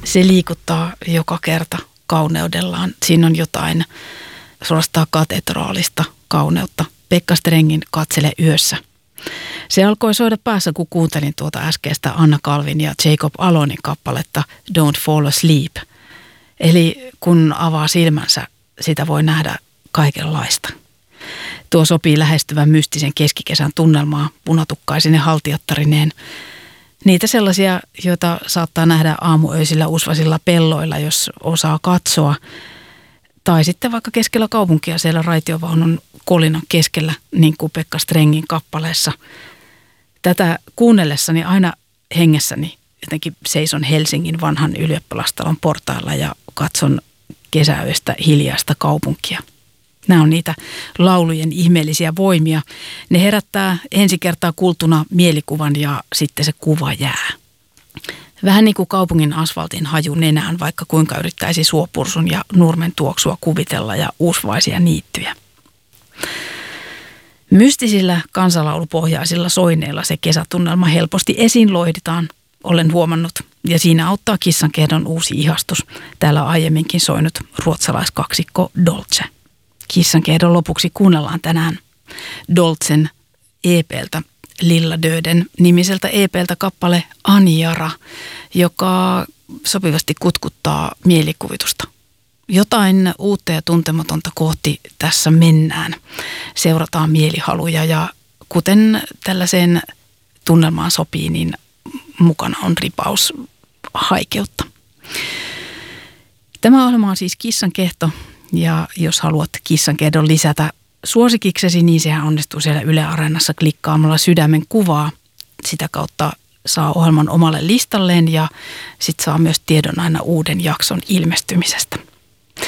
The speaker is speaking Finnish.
Se liikuttaa joka kerta kauneudellaan. Siinä on jotain suorastaan katedraalista kauneutta. Pekka Strengin Katsele yössä. Se alkoi soida päässä, kun kuuntelin tuota äskeistä Anna Calvin ja Jacob Alonin kappaletta Don't Fall Asleep. Eli kun avaa silmänsä, sitä voi nähdä kaikenlaista. Tuo sopii lähestyvän mystisen keskikesän tunnelmaa punatukkaisine haltijattarineen. Niitä sellaisia, joita saattaa nähdä aamuöisillä usvasilla pelloilla, jos osaa katsoa. Tai sitten vaikka keskellä kaupunkia siellä raitiovaunun kolinan keskellä, niin kuin Pekka Strengin kappaleessa. Tätä kuunnellessani aina hengessäni jotenkin seison Helsingin vanhan ylioppilastalon portailla ja katson kesäyöstä hiljaista kaupunkia. Nämä on niitä laulujen ihmeellisiä voimia. Ne herättää ensi kertaa kuultuna mielikuvan ja sitten se kuva jää. Vähän niin kuin kaupungin asfaltin haju nenään, vaikka kuinka yrittäisi suopursun ja nurmen tuoksua kuvitella ja uusvaisia niittyjä. Mystisillä kansalaulupohjaisilla soineilla se kesätunnelma helposti esiin loihditaan, olen huomannut. Ja siinä auttaa Kissankehdon uusi ihastus, täällä aiemminkin soinut ruotsalaiskaksikko Dolce. Kissankehdon lopuksi kuunnellaan tänään Dolcen EP:ltä, Lilla Döden nimiseltä EP:ltä kappale Anjara, joka sopivasti kutkuttaa mielikuvitusta. Jotain uutta ja tuntematonta kohti tässä mennään. Seurataan mielihaluja ja kuten tällaiseen tunnelmaan sopii, niin mukana on ripaus haikeutta. Tämä ohjelma on siis Kissankehto ja jos haluat Kissankehdon lisätä suosikiksesi, niin sehän onnistuu siellä Yle Areenassa klikkaamalla sydämen kuvaa. Sitä kautta saa ohjelman omalle listalleen ja sitten saa myös tiedon aina uuden jakson ilmestymisestä.